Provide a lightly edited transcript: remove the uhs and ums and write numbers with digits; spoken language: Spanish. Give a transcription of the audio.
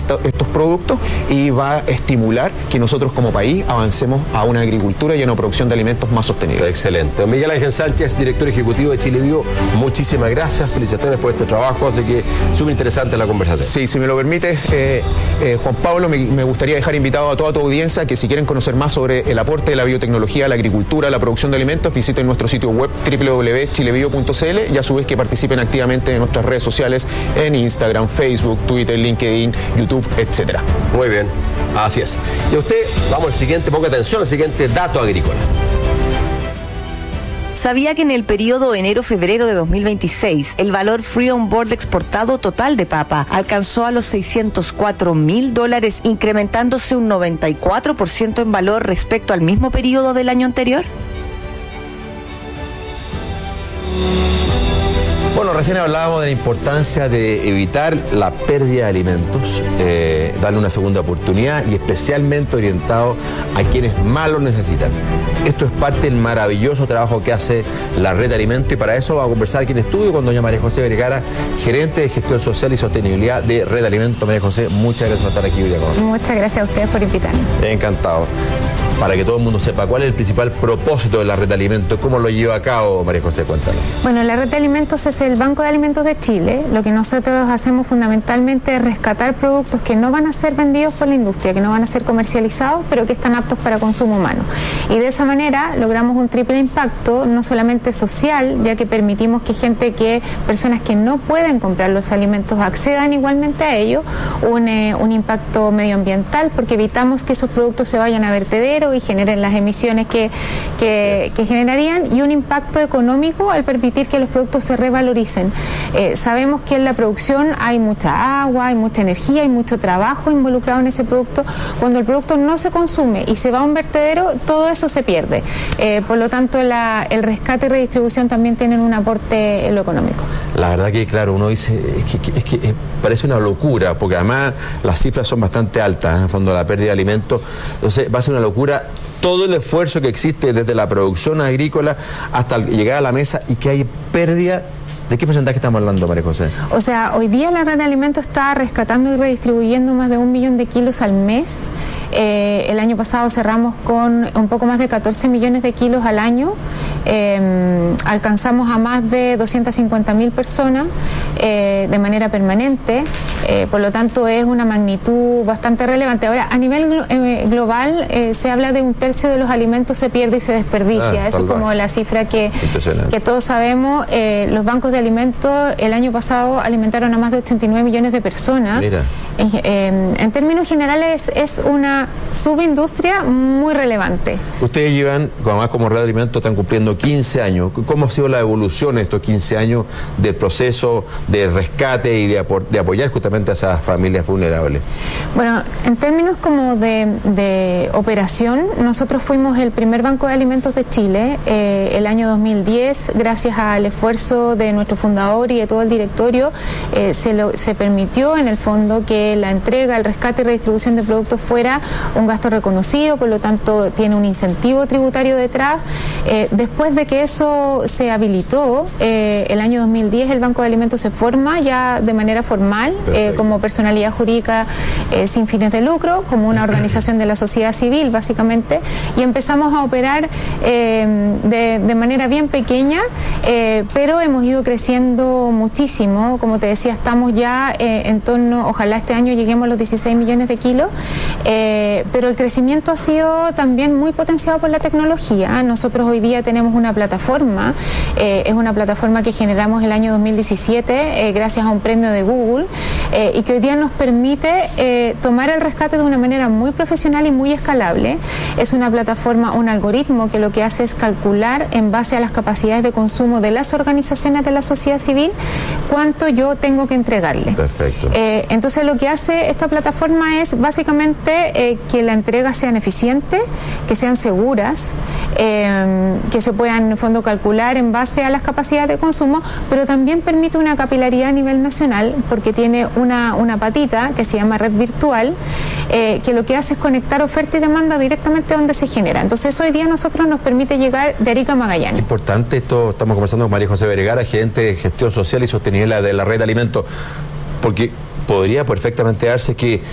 estos productos y va a estimular que nosotros como país avancemos a una agricultura y a una producción de alimentos más sostenible. Excelente. Miguel Ángel Sánchez, director ejecutivo de Chile Bio, muchísimas gracias, felicitaciones por este trabajo, así que súper interesante la conversación. Sí, si me lo permite, Juan Pablo, me gustaría dejar invitado a toda tu audiencia que si quieren conocer más sobre el aporte de la biotecnología a la agricultura, a la producción de alimentos, visiten nuestro sitio web www.chilebio.cl y a su vez que participen activamente en nuestras redes sociales en Instagram, Facebook, Twitter, LinkedIn, YouTube, etcétera. Muy bien, así es. Y a usted, vamos al siguiente, ponga atención al siguiente dato agrícola. ¿Sabía que en el periodo enero-febrero de 2026 el valor free on board exportado total de papa alcanzó a los $604.000, incrementándose un 94% en valor respecto al mismo periodo del año anterior? Bueno, recién hablábamos de la importancia de evitar la pérdida de alimentos, darle una segunda oportunidad y especialmente orientado a quienes más lo necesitan. Esto es parte del maravilloso trabajo que hace la Red de Alimentos y para eso va a conversar aquí en estudio con doña María José Vergara, gerente de Gestión Social y Sostenibilidad de Red de Alimentos. María José, muchas gracias por estar aquí hoy con nosotros. Muchas gracias a ustedes por invitarme. Encantado. Para que todo el mundo sepa, ¿cuál es el principal propósito de la Red de Alimentos? ¿Cómo lo lleva a cabo, María José? Cuéntanos. Bueno, la Red de Alimentos es el Banco de Alimentos de Chile. Lo que nosotros hacemos fundamentalmente es rescatar productos que no van a ser vendidos por la industria, que no van a ser comercializados, pero que están aptos para consumo humano. Y de esa manera logramos un triple impacto, no solamente social, ya que permitimos que personas que no pueden comprar los alimentos accedan igualmente a ellos, un impacto medioambiental, porque evitamos que esos productos se vayan a vertedero y generen las emisiones que generarían, y un impacto económico al permitir que los productos se revaloricen. Sabemos que en la producción hay mucha agua, hay mucha energía, hay mucho trabajo involucrado en ese producto. Cuando el producto no se consume y se va a un vertedero, todo eso se pierde. Por lo tanto, el rescate y redistribución también tienen un aporte en lo económico. La verdad que, claro, uno dice, es que parece una locura, porque además las cifras son bastante altas, en el fondo, la pérdida de alimentos. Entonces, va a ser una locura todo el esfuerzo que existe desde la producción agrícola hasta llegar a la mesa y que hay pérdida. ¿De qué porcentaje estamos hablando, María José? O sea, hoy día la Red de Alimentos está rescatando y redistribuyendo más de 1 millón de kilos al mes. El año pasado cerramos con un poco más de 14 millones de kilos al año. Alcanzamos a más de 250.000 personas de manera permanente. Por lo tanto, es una magnitud bastante relevante. Ahora, a nivel global, se habla de 1/3 de los alimentos se pierde y se desperdicia. Eso es como la cifra que todos sabemos. Los bancos de alimentos el año pasado alimentaron a más de 89 millones de personas. Mira. En términos generales es una subindustria muy relevante. Ustedes llevan, además como Red de Alimentos, están cumpliendo 15 años. ¿Cómo ha sido la evolución de estos 15 años del proceso de rescate y de apoyar justamente a esas familias vulnerables? Bueno, en términos como de operación, nosotros fuimos el primer banco de alimentos de Chile el año 2010, gracias al esfuerzo de nuestro fundador y de todo el directorio, se permitió en el fondo que la entrega, el rescate y redistribución de productos fuera un gasto reconocido, por lo tanto tiene un incentivo tributario detrás. Después de que eso se habilitó, el año 2010 el Banco de Alimentos se forma ya de manera formal como personalidad jurídica sin fines de lucro, como una organización de la sociedad civil básicamente, y empezamos a operar de manera bien pequeña, pero hemos ido creciendo muchísimo. Como te decía, estamos ya en torno, ojalá este año lleguemos a los 16 millones de kilos, pero el crecimiento ha sido también muy potenciado por la tecnología. Nosotros hoy día tenemos una plataforma, es una plataforma que generamos el año 2017 gracias a un premio de Google, y que hoy día nos permite tomar el rescate de una manera muy profesional y muy escalable. Es una plataforma, un algoritmo que lo que hace es calcular en base a las capacidades de consumo de las organizaciones de la sociedad civil cuánto yo tengo que entregarle. Perfecto. Entonces lo que hace esta plataforma es básicamente que la entrega sean eficientes, que sean seguras, que se puedan en el fondo calcular en base a las capacidades de consumo, pero también permite una capilaridad a nivel nacional porque tiene una patita que se llama red virtual, que lo que hace es conectar oferta y demanda directamente donde se genera. Entonces hoy día nosotros nos permite llegar de Arica a Magallanes. Importante esto, estamos conversando con María José Vergara, gerente de Gestión Social y Sostenibilidad de la Red de Alimentos, porque podría perfectamente darse que